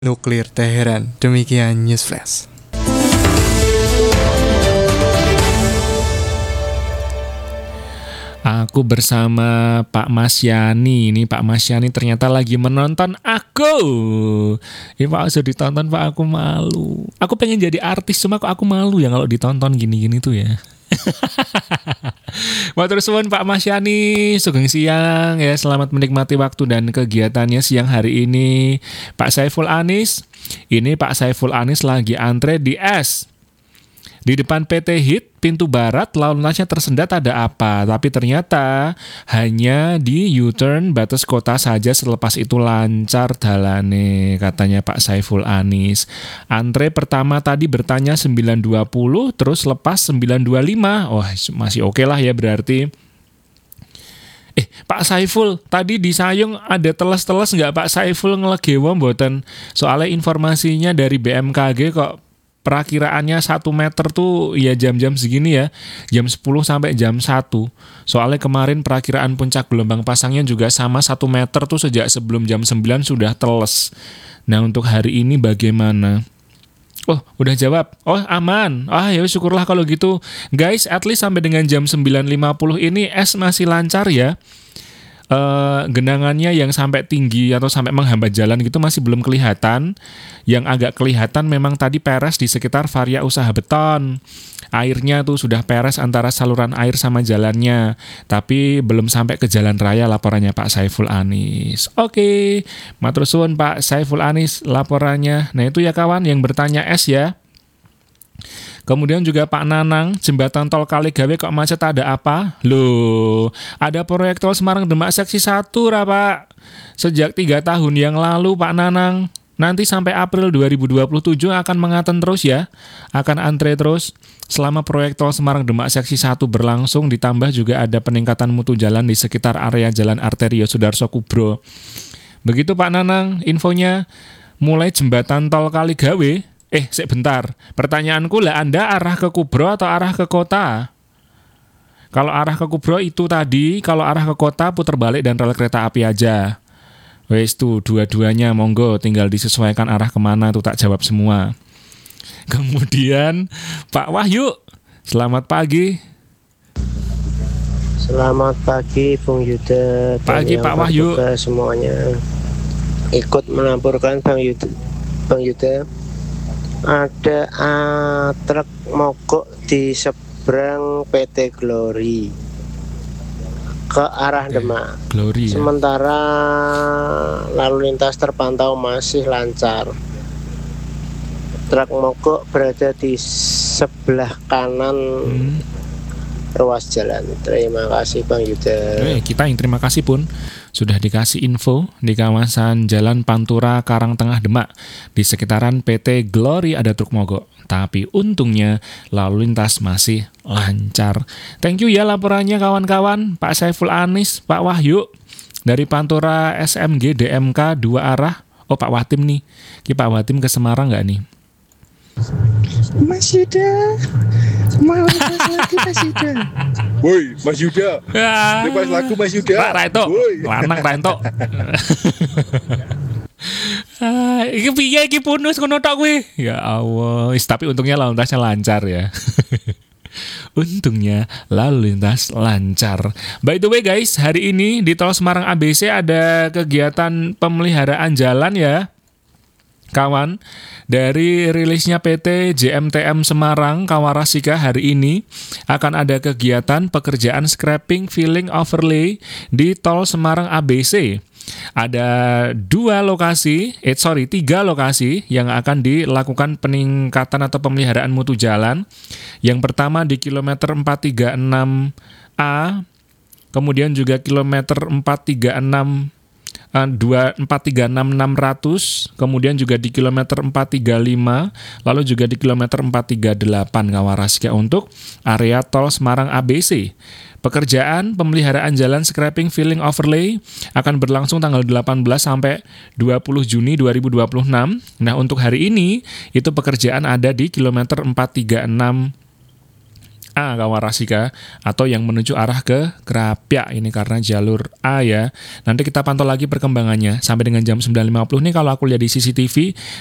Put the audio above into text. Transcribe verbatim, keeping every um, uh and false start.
Nuklir Teheran. Demikian News Flash. Aku bersama Pak Masyani. Ini Pak Masyani ternyata lagi menonton aku. Ini Pak sudah ditonton Pak, aku malu. Aku pengen jadi artis, cuma kok aku malu ya kalau ditonton gini-gini tuh ya. Matur suwun Pak Masyani, sugeng siang ya. Selamat menikmati waktu dan kegiatannya siang hari ini. Pak Saiful Anis, ini Pak Saiful Anis lagi antre di S. Di depan P T Hit, pintu barat, lalu lintasnya tersendat ada apa? Tapi ternyata hanya di U-turn batas kota saja, selepas itu lancar dalane, katanya Pak Saiful Anis. Antre pertama tadi bertanya sembilan dua puluh, terus lepas sembilan dua lima. Oh, masih oke lah ya berarti. Eh, Pak Saiful, tadi di Sayung ada teles-teles nggak Pak Saiful ngelegewo mboten? Soalnya informasinya dari B M K G kok perakiraannya satu meter tuh ya jam-jam segini ya, jam sepuluh sampai jam satu. Soalnya kemarin perakiraan puncak gelombang pasangnya juga sama satu meter tuh sejak sebelum jam sembilan sudah teles. Nah untuk hari ini bagaimana? Oh udah jawab, oh aman, ah ya syukurlah kalau gitu. Guys, at least sampai dengan jam sembilan lima puluh ini es masih lancar ya. Uh, genangannya yang sampai tinggi atau sampai menghambat jalan gitu masih belum kelihatan. Yang agak kelihatan memang tadi peres di sekitar Varia Usaha Beton. Airnya tuh sudah peres antara saluran air sama jalannya. Tapi belum sampai ke jalan raya laporannya Pak Saiful Anis. Oke, matur suwun Pak Saiful Anis laporannya. Nah itu ya kawan yang bertanya es ya. Kemudian juga Pak Nanang, jembatan tol Kaligawe kok macet ada apa? Loh, ada proyek tol Semarang Demak seksi satu lah Pak. Sejak tiga tahun yang lalu Pak Nanang. Nanti sampai April dua ribu dua puluh tujuh akan mengaten terus ya. Akan antre terus. Selama proyek tol Semarang Demak seksi satu berlangsung, ditambah juga ada peningkatan mutu jalan di sekitar area Jalan Arterio Sudarso Kubro. Begitu Pak Nanang, infonya mulai jembatan tol Kaligawe. Eh, sebentar. Pertanyaanku lah, Anda arah ke Kubro atau arah ke kota? Kalau arah ke Kubro itu tadi, kalau arah ke kota putar balik dan rel kereta api aja. Wes tuh, dua-duanya monggo, tinggal disesuaikan arah kemana tuh tak jawab semua. Kemudian Pak Wahyu, selamat pagi. Selamat pagi Bung Yuda. Pagi Pak Wahyu. Semuanya ikut melaporkan Bang Yuda. Bang Yuda. Ada uh, truk mogok di seberang P T Glory ke arah Demak. Glory, ya. Sementara lalu lintas terpantau masih lancar. Truk mogok berada di sebelah kanan hmm. ruas jalan. Terima kasih Bang Yuda. Oke, kita yang terima kasih pun sudah dikasih info di kawasan Jalan Pantura Karangtengah Demak. Di sekitaran P T Glory ada truk mogok. Tapi untungnya lalu lintas masih lancar. Thank you ya laporannya kawan-kawan. Pak Saiful Anis, Pak Wahyu dari Pantura S M G D M K dua arah. Oh Pak Watim nih. Ki Pak Watim ke Semarang nggak nih? Mas Yuda, mau lepas lagi Mas Yuda. Woi, Mas Yuda. Ya. Lepas lagu Mas Yuda. Pak Raito, lanang Raito. Ah, iki piye iki punus ngono tok kuwi? Ya Allah, Is, tapi untungnya lalu lintasnya lancar ya. Untungnya lalu lintas lancar. By the way guys, hari ini di Tol Semarang A B C ada kegiatan pemeliharaan jalan ya. Kawan, dari rilisnya P T J M T M Semarang Kawarasika hari ini akan ada kegiatan pekerjaan scrapping filling overlay di Tol Semarang A B C. Ada dua lokasi, eh sorry tiga lokasi yang akan dilakukan peningkatan atau pemeliharaan mutu jalan. Yang pertama di kilometer empat tiga enam A, kemudian juga kilometer empat tiga enam dua empat tiga enam enam ratus, kemudian juga di kilometer empat tiga lima, lalu juga di kilometer empat tiga delapan Kawarasika untuk area Tol Semarang A B C. Pekerjaan pemeliharaan jalan scrapping filling overlay akan berlangsung tanggal delapan belas sampai dua puluh Juni dua ribu dua puluh enam. Nah, untuk hari ini itu pekerjaan ada di kilometer empat tiga enam A Kawarasika atau yang menuju arah ke Krapyak, ini karena jalur A ya. Nanti kita pantau lagi perkembangannya sampai dengan jam sembilan lima puluh nih kalau aku lihat di C C T V